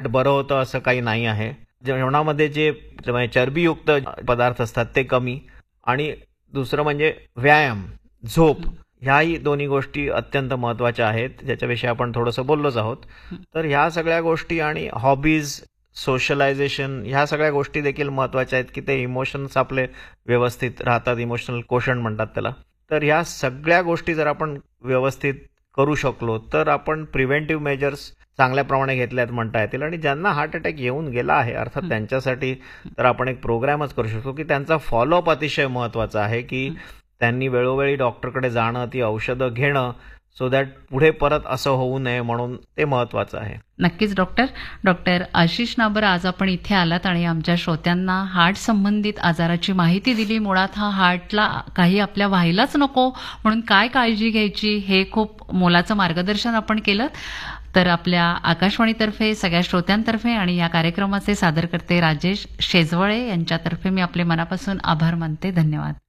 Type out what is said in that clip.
Heart बरं होतं असं काही नाही आहे. जेवणामध्ये जे चरबीयुक्त पदार्थ असतात ते कमी, आणि दुसरं म्हणजे व्यायाम, झोप, ह्याही दोन्ही गोष्टी अत्यंत महत्त्वाच्या आहेत, ज्याच्याविषयी आपण थोडंसं बोललोच आहोत. तर ह्या सगळ्या गोष्टी आणि हॉबीज, सोशलायझेशन, ह्या सगळ्या गोष्टी देखील महत्त्वाच्या आहेत, की ते इमोशन्स आपले व्यवस्थित राहतात, इमोशनल कोशंट म्हणतात त्याला. तर ह्या सगळ्या गोष्टी जर आपण व्यवस्थित करू शकलो तर आपण प्रिव्हेंटिव्ह मेजर्स चांगल्या प्रमाणे घेतल्यात म्हणता येतील. आणि ज्यांना हार्ट अटॅक येऊन गेला आहे अर्थात त्यांच्यासाठी तर आपण एक प्रोग्रामच करू शकतो, की त्यांचा फॉलोअप अतिशय महत्त्वाचा आहे, की त्यांनी वेळोवेळी डॉक्टरकडे जाणं, ती औषधं घेणं, सो दॅट पुढे परत असं होऊ नये, म्हणून ते महत्त्वाचं आहे. नक्कीच डॉक्टर आशिष नाबर, आज आपण इथे आलात आणि आमच्या श्रोत्यांना हार्ट संबंधित आजाराची माहिती दिली. मुळात हा हार्टला काही आपल्या व्हायलाच नको म्हणून काय काळजी घ्यायची हे खूप मोलाचं मार्गदर्शन आपण केलं. तर आपल्या आकाशवाणीतर्फे, सगळ्या श्रोत्यांतर्फे आणि या कार्यक्रमाचे सादरकर्ते राजेश शेजवळे यांच्यातर्फे मी आपले मनापासून आभार मानते. धन्यवाद.